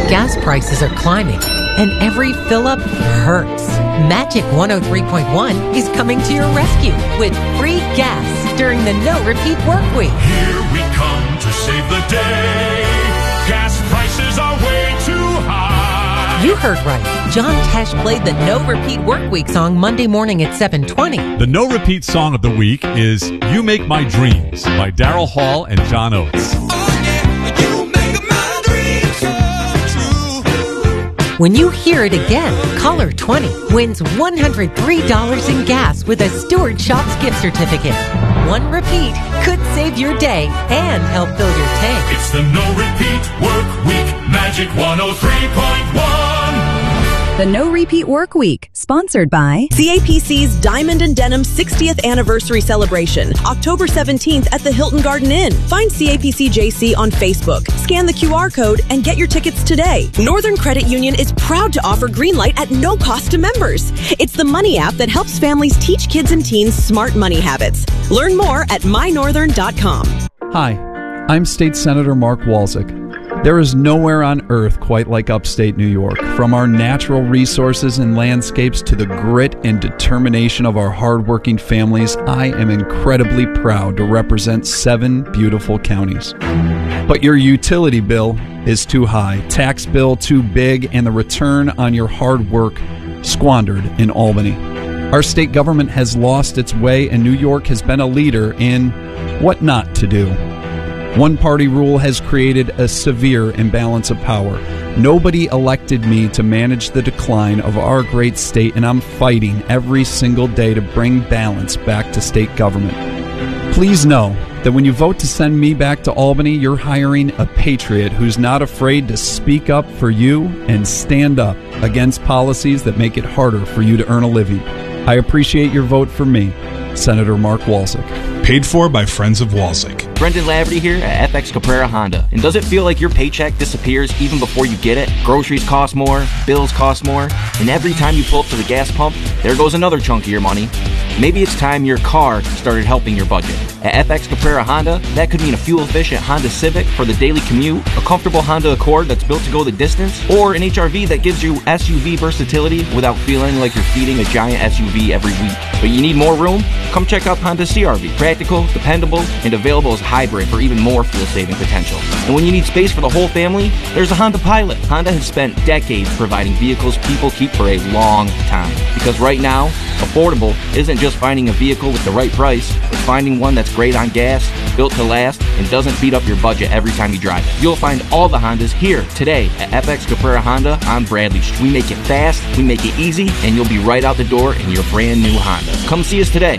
Gas prices are climbing, and every fill-up hurts. Magic 103.1 is coming to your rescue with free gas during the no-repeat work week. Here we come to save the day. Gas prices are way too high. You heard right. John Tesh played the no-repeat work week song Monday morning at 7:20. The no-repeat song of the week is You Make My Dreams by Daryl Hall and John Oates. When you hear it again, Caller 20 wins $103 in gas with a Stewart Shops gift certificate. One repeat could save your day and help fill your tank. It's the No Repeat Work Week, Magic 103.1. The No Repeat Work Week, sponsored by CAPC's Diamond and Denim 60th Anniversary Celebration, October 17th at the Hilton Garden Inn. Find CAPC JC on Facebook. Scan the QR code and get your tickets today. Northern Credit Union is proud to offer Greenlight at no cost to members. It's the money app that helps families teach kids and teens smart money habits. Learn more at mynorthern.com. Hi, I'm State Senator Mark Walczyk. There is nowhere on earth quite like upstate New York. From our natural resources and landscapes to the grit and determination of our hardworking families, I am incredibly proud to represent 7 beautiful counties. But your utility bill is too high, tax bill too big, and the return on your hard work squandered in Albany. Our state government has lost its way, and New York has been a leader in what not to do. One-party rule has created a severe imbalance of power. Nobody elected me to manage the decline of our great state, and I'm fighting every single day to bring balance back to state government. Please know that when you vote to send me back to Albany, you're hiring a patriot who's not afraid to speak up for you and stand up against policies that make it harder for you to earn a living. I appreciate your vote for me, Senator Mark Walczyk. Paid for by Friends of Walczyk. Brendan Laverty here at FX Caprera Honda. And does it feel like your paycheck disappears even before you get it? Groceries cost more, bills cost more, and every time you pull up to the gas pump, there goes another chunk of your money. Maybe it's time your car started helping your budget. At FX Caprera Honda, that could mean a fuel-efficient Honda Civic for the daily commute, a comfortable Honda Accord that's built to go the distance, or an HRV that gives you SUV versatility without feeling like you're feeding a giant SUV every week. But you need more room? Come check out Honda CR-V. Practical, dependable, and available as hybrid for even more fuel-saving potential. And when you need space for the whole family, there's a Honda Pilot. Honda has spent decades providing vehicles people keep for a long time. Because right now, affordable isn't just finding a vehicle with the right price, it's finding one that's great on gas, built to last, and doesn't beat up your budget every time you drive it. You'll find all the Hondas here today at FX Caprera Honda on Bradley Street. We make it fast, we make it easy, and you'll be right out the door in your brand new Honda. Come see us today.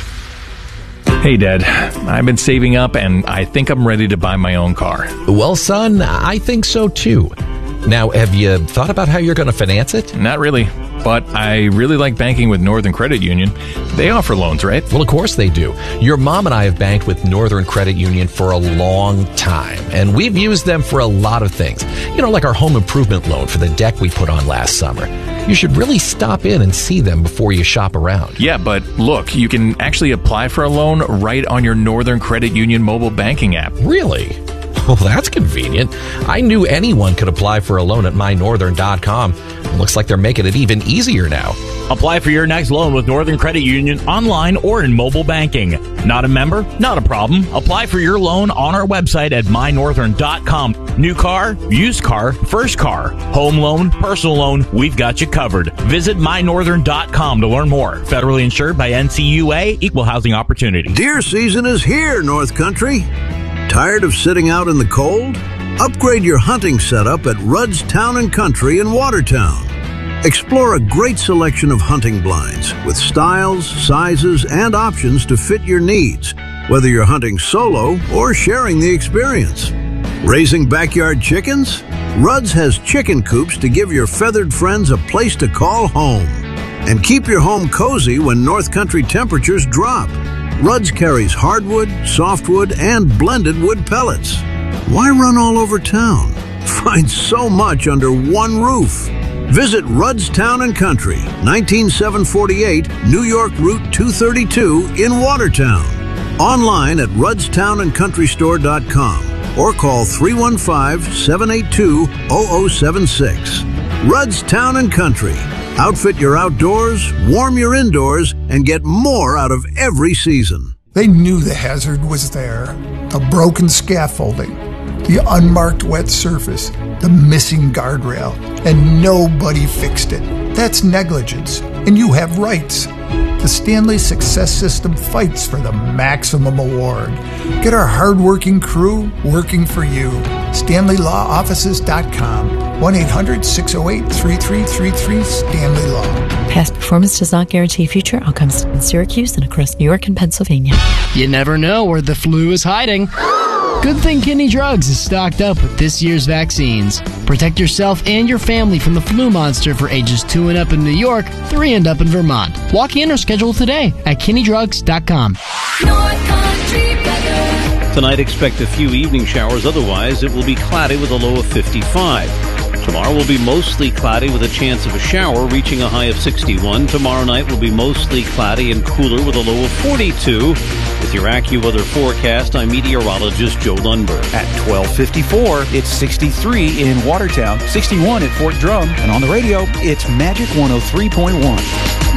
Hey, Dad. I've been saving up, and I think I'm ready to buy my own car. Well, son, I think so too. Now, have you thought about how you're going to finance it? Not really, but I really like banking with Northern Credit Union. They offer loans, right? Well, of course they do. Your mom and I have banked with Northern Credit Union for a long time, and we've used them for a lot of things. You know, like our home improvement loan for the deck we put on last summer. You should really stop in and see them before you shop around. Yeah, but look, you can actually apply for a loan right on your Northern Credit Union mobile banking app. Really? Well, that's convenient. I knew anyone could apply for a loan at mynorthern.com. Looks like they're making it even easier now. Apply for your next loan with Northern Credit Union online or in mobile banking. Not a member? Not a problem. Apply for your loan on our website at mynorthern.com. New car, used car, first car, home loan, personal loan, we've got you covered. Visit mynorthern.com to learn more. Federally insured by NCUA, Equal Housing Opportunity. Deer season is here, North Country. Tired of sitting out in the cold? Upgrade your hunting setup at Rudd's Town & Country in Watertown. Explore a great selection of hunting blinds with styles, sizes, and options to fit your needs, whether you're hunting solo or sharing the experience. Raising backyard chickens? Rudd's has chicken coops to give your feathered friends a place to call home. And keep your home cozy when North Country temperatures drop. Rudd's carries hardwood, softwood, and blended wood pellets. Why run all over town? Find so much under one roof. Visit Rudd's Town & Country, 19748 New York Route 232 in Watertown. Online at ruddstownandcountrystore.com or call 315-782-0076. Rudd's Town and Country. Outfit your outdoors, warm your indoors, and get more out of every season. They knew the hazard was there. The broken scaffolding, the unmarked wet surface, the missing guardrail, and nobody fixed it. That's negligence, and you have rights. The Stanley Success System fights for the maximum award. Get our hardworking crew working for you. StanleyLawOffices.com. 1-800-608-3333 Stanley Law. Past performance does not guarantee future outcomes in Syracuse and across New York and Pennsylvania. You never know where the flu is hiding. Good thing Kidney Drugs is stocked up with this year's vaccines. Protect yourself and your family from the flu monster for ages 2 and up in New York, 3 and up in Vermont. Walk in or schedule today at KidneyDrugs.com. Tonight, expect a few evening showers. Otherwise, it will be cloudy with a low of 55. Tomorrow will be mostly cloudy with a chance of a shower, reaching a high of 61. Tomorrow night will be mostly cloudy and cooler with a low of 42. With your AccuWeather forecast, I'm meteorologist Joe Lundberg. At 12:54, it's 63 in Watertown, 61 at Fort Drum, and on the radio, it's Magic 103.1.